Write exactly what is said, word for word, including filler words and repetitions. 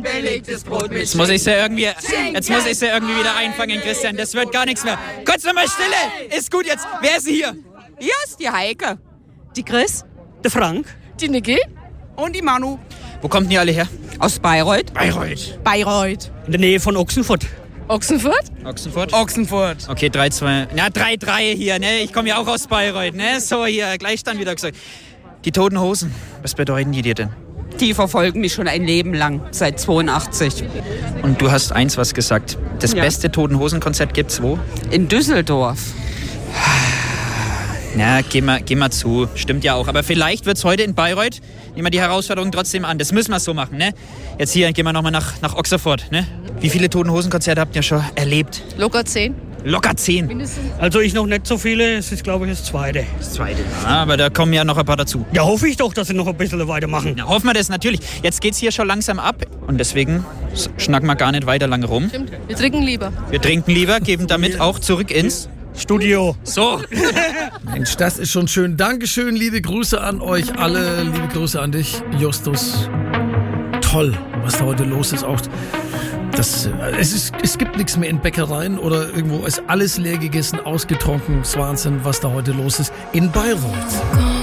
belegtes Brot mit Jetzt muss ich sie irgendwie, jetzt muss ich sie irgendwie wieder einfangen, Christian. Das wird gar nichts mehr. Kurz nochmal Stille. Ist gut jetzt. Wer ist hier? Hier ist die Heike. Die Chris, Der Frank. die Niki. Und die Manu. Wo kommt denn ihr alle her? Aus Bayreuth. Bayreuth. Bayreuth. In der Nähe von Ochsenfurt. Ochsenfurt. Ochsenfurt? Ochsenfurt. Okay, drei zwei. Na, drei drei hier, ne? Ich komme ja auch aus Bayreuth, ne? So, hier, Gleichstand wieder gesagt. Die Toten Hosen, was bedeuten die dir denn? Die verfolgen mich schon ein Leben lang, seit zweiundachtzig. Und du hast eins was gesagt. Das Ja. beste Toten Hosen-Konzert gibt's wo? In Düsseldorf. Na, geh mal, geh mal zu. Stimmt ja auch. Aber vielleicht wird's heute in Bayreuth. Nehmen wir die Herausforderung trotzdem an. Das müssen wir so machen, ne? Jetzt hier, gehen wir nochmal nach, nach Ochsenfurt, ne? Wie viele Toten Hosen-Konzerte habt ihr schon erlebt? Locker zehn. Locker zehn. Mindestens. Also ich noch nicht so viele. Es ist, glaube ich, das zweite. Das zweite. Ja, aber da kommen ja noch ein paar dazu. Ja, hoffe ich doch, dass sie noch ein bisschen weitermachen. Ja, hoffen wir das natürlich. Jetzt geht's hier schon langsam ab. Und deswegen s- schnacken wir gar nicht weiter lange rum. Stimmt. Wir trinken lieber. Wir trinken lieber, geben damit auch zurück ins... Studio. So. Mensch, das ist schon schön. Dankeschön, liebe Grüße an euch alle. Liebe Grüße an dich, Justus. Toll, was da heute los ist. Auch das, es, ist, es gibt nichts mehr in Bäckereien oder irgendwo. Es ist alles leer gegessen, ausgetrunken. Das ist Wahnsinn, was da heute los ist in Bayreuth.